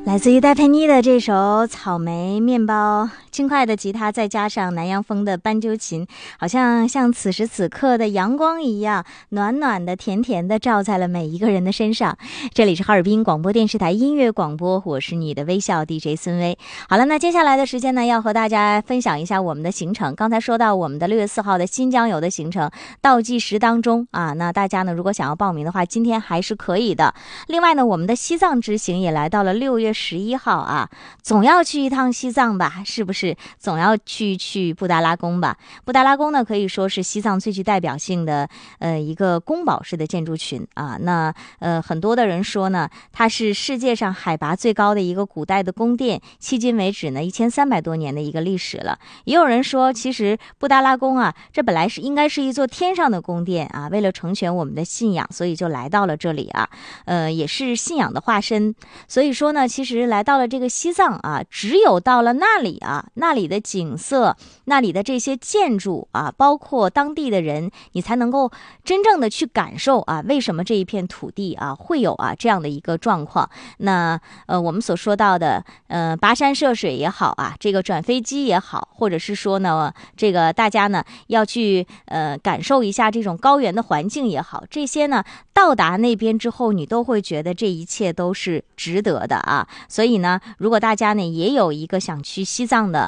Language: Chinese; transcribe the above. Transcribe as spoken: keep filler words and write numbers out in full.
来自于戴佩妮的这首草莓面包，轻快的吉他再加上南洋风的斑鸠琴，好像像此时此刻的阳光一样，暖暖的甜甜的照在了每一个人的身上。这里是哈尔滨广播电视台音乐广播，我是你的微笑 D J 孙薇。好了，那接下来的时间呢，要和大家分享一下我们的行程。刚才说到我们的六月四号的新疆游的行程倒计时当中啊，那大家呢如果想要报名的话，今天还是可以的。另外呢，我们的西藏之行也来到了六月十一号啊，总要去一趟西藏吧，是不是？总要去去布达拉宫吧。布达拉宫呢，可以说是西藏最具代表性的呃一个宫堡式的建筑群啊。那呃很多的人说呢，它是世界上海拔最高的一个古代的宫殿，迄今为止呢一千三百多年的一个历史了。也有人说，其实布达拉宫啊，这本来是应该是一座天上的宫殿啊，为了成全我们的信仰，所以就来到了这里啊，呃也是信仰的化身。所以说呢，其实来到了这个西藏啊，只有到了那里啊，那里的景色，那里的这些建筑啊，包括当地的人，你才能够真正的去感受啊，为什么这一片土地啊会有啊这样的一个状况。那呃，我们所说到的呃跋山涉水也好啊，这个转飞机也好，或者是说呢，这个大家呢要去呃感受一下这种高原的环境也好，这些呢到达那边之后，你都会觉得这一切都是值得的啊。所以呢，如果大家呢也有一个想去西藏的